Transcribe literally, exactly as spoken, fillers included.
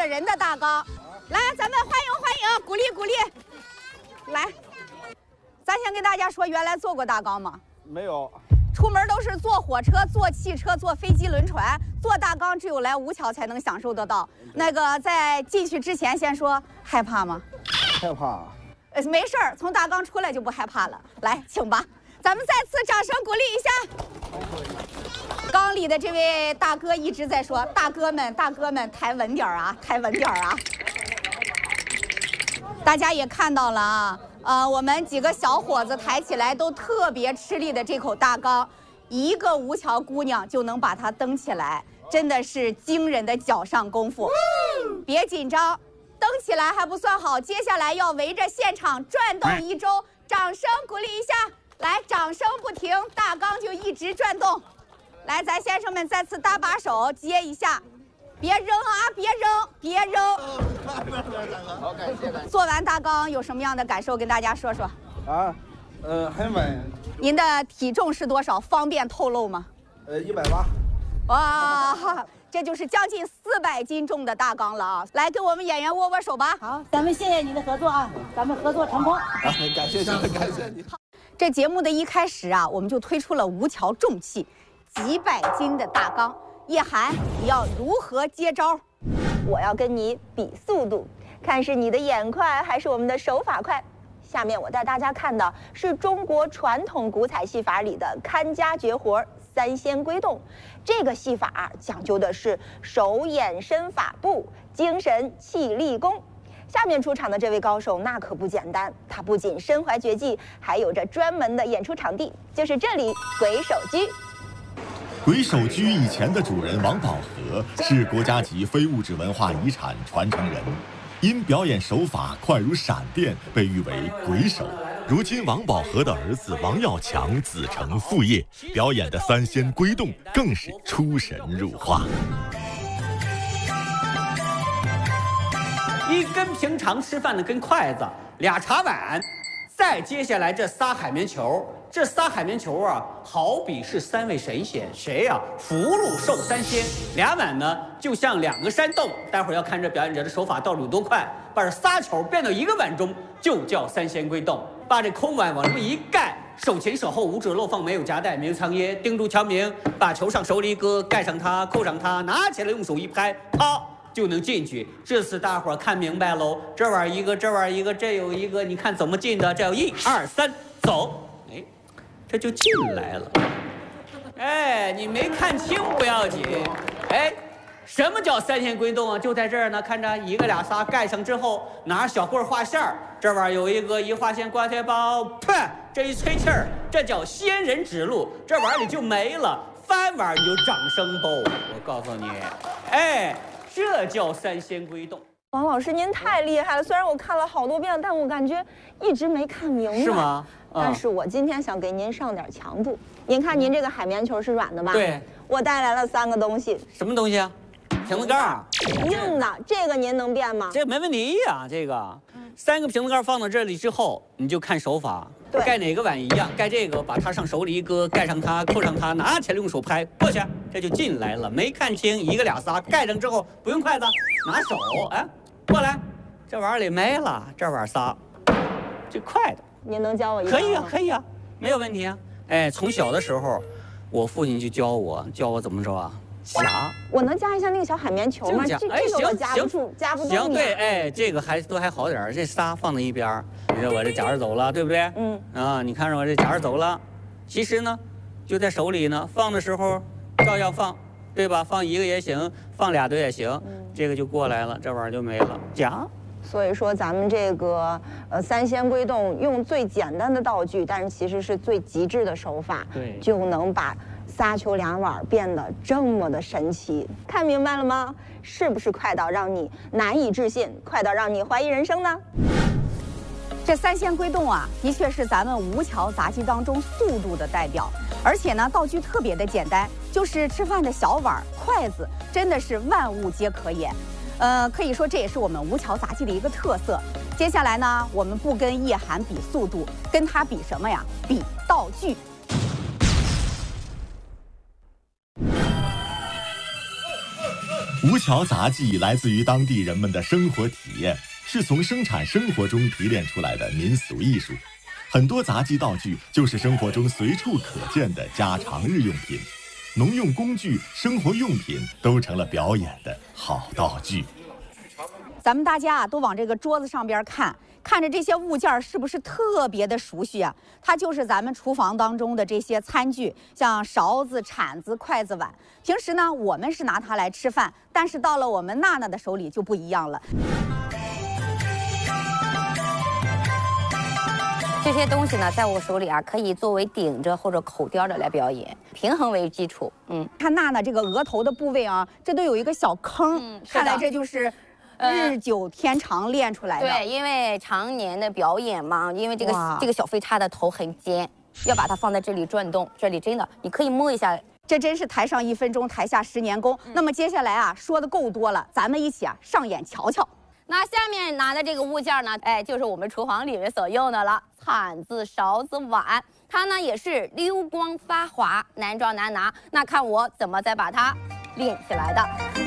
死人的大纲。来，咱们欢迎欢迎，鼓励鼓励。来，咱先给大家说，原来做过大纲吗？ 没有。 出门都是坐火车、坐汽车、坐飞机、轮船，坐大纲只有来吴桥才能享受得到。那个在进去之前，先说害怕吗？ 害怕。 呃，没事儿，从大纲出来就不害怕了。来，请吧，咱们再次掌声鼓励一下。缸里的这位大哥一直在说：“大哥们，大哥们，抬稳点儿啊，抬稳点儿啊！”大家也看到了啊，呃，我们几个小伙子抬起来都特别吃力的这口大缸，一个吴桥姑娘就能把它蹬起来，真的是惊人的脚上功夫。别紧张，蹬起来还不算好，接下来要围着现场转动一周，掌声鼓励一下。来，掌声不停，大缸就一直转动。来，咱先生们再次搭把手接一下。别扔啊！别扔！别扔！ 好，感谢感谢。 做完大纲有什么样的感受？跟大家说说。 啊，呃，很稳。 您的体重是多少？方便透露吗？ 呃，一百八。 哇，这就是将近四百斤重的大纲了啊！来，跟我们演员握握手吧。 好，咱们谢谢你的合作啊，咱们合作成功。 啊，感谢你，感谢你。 这节目的一开始啊，我们就推出了吴桥重器，几百斤的大纲。叶涵，你要如何接招？ 我要跟你比速度，看是你的眼快还是我们的手法快。下面我带大家看的是中国传统古彩戏法里的看家绝活三仙归洞。这个戏法讲究的是手眼身法步，精神气力功。下面出场的这位高手那可不简单，他不仅身怀绝技，还有着专门的演出场地，就是这里鬼手居。 鬼手居以前的主人王宝和是国家级非物质文化遗产传承人，因表演手法快如闪电，被誉为鬼手。如今王宝和的儿子王耀强子承父业，表演的三仙归洞更是出神入化。 一根平常吃饭的根筷子，俩茶碗，再接下来这仨海绵球。这仨海绵球啊，好比是三位神仙，谁呀、啊？福禄寿三仙。俩碗呢，就像两个山洞。待会儿要看这表演者的手法到底有多快，把这仨球变到一个碗中，就叫三仙归洞。把这空碗往这么一盖，手前手后五指漏放，没有夹带，没有藏掖，盯住敲明，把球上手里一搁，盖上它，扣上它，拿起来用手一拍，啪就能进去。这次大伙儿看明白喽，这玩意一个，这玩意一个，这有一个，你看怎么进的？这有一二三，走。这就进来了，哎，你没看清不要紧，哎，什么叫三仙归洞啊？就在这儿呢，看着一个俩仨盖上之后，拿小棍画线儿，这玩意儿有一个一画线挂铁包，啪，这一吹气儿，这叫仙人指路，这玩意儿你就没了，翻玩意儿你就掌声包，我告诉你，哎，这叫三仙归洞。 王老师，您太厉害了！虽然我看了好多遍，但我感觉一直没看明白。 是吗？ 但是我今天想给您上点强度。您看，您这个海绵球是软的吧？ 对。 我带来了三个东西。 什么东西啊？瓶子盖儿。 硬的，这个您能变吗？ 这没问题呀、啊，这个。三个瓶子盖放到这里之后，你就看手法。 对。 盖哪个碗一样，盖这个，把它上手里一搁，盖上它，扣上它，拿起来用手拍过去，这就进来了。没看清，一个俩仨，盖上之后不用筷子，拿手，哎。过来，这碗里没了，这碗仨，这快的。 您能教我一个？ 可以啊，可以啊，没有问题啊。哎，从小的时候，我父亲就教我，教我怎么着啊？夹。 我能夹一下那个小海绵球吗？这这个我夹不住，夹不动。 行，对，哎，这个还都还好点这仨放在一边你说我这夹着走了，对不对？ 嗯。 啊，你看着我这夹着走了，其实呢，就在手里呢，放的时候照样放。对吧？放一个也行，放俩都也行，嗯、这个就过来了，这玩意儿就没了。夹。 所以说咱们这个呃三仙归洞用最简单的道具，但是其实是最极致的手法， 对， 就能把仨球两碗变得这么的神奇。看明白了吗？是不是快到让你难以置信，快到让你怀疑人生呢？ 这三仙归洞啊，的确是咱们吴桥杂技当中速度的代表，而且呢，道具特别的简单，就是吃饭的小碗、筷子，真的是万物皆可掩。呃，可以说这也是我们吴桥杂技的一个特色。接下来呢，我们不跟叶涵比速度，跟他比什么呀？比道具。 吴桥杂技来自于当地人们的生活体验，是从生产生活中提炼出来的民俗艺术。很多杂技道具就是生活中随处可见的家常日用品，农用工具、生活用品都成了表演的好道具。 咱们大家啊，都往这个桌子上边看，看着这些物件是不是特别的熟悉啊？它就是咱们厨房当中的这些餐具，像勺子、铲子、筷子、碗。平时呢，我们是拿它来吃饭，但是到了我们娜娜的手里就不一样了。 这些东西呢，在我手里啊，可以作为顶着或者口叼着来表演，平衡为基础。嗯， 看娜娜这个额头的部位啊，这都有一个小坑， 嗯、 看来这就是日久天长练出来的。 对，因为常年的表演嘛，因为这个这个小飞叉的头很尖，要把它放在这里转动，这里真的你可以摸一下。 这真是台上一分钟，台下十年功。嗯、那么接下来啊，说的够多了，咱们一起啊上演瞧瞧。 那下面拿的这个物件呢，哎，就是我们厨房里面所用的了，铲子、勺子、碗，它呢也是溜光发滑，难抓难拿。那看我怎么再把它练起来的。